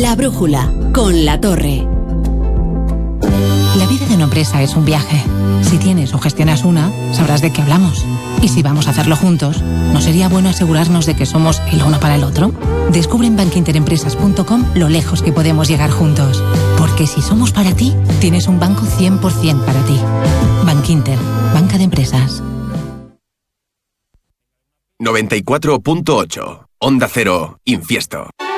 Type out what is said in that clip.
La brújula, con La Torre. La vida de una empresa es un viaje. Si tienes o gestionas una, sabrás de qué hablamos. Y si vamos a hacerlo juntos, ¿no sería bueno asegurarnos de que somos el uno para el otro? Descubre en bankinterempresas.com lo lejos que podemos llegar juntos. Porque si somos para ti, tienes un banco 100% para ti. Bankinter, banca de empresas. 94.8 Onda Cero, Infiesto.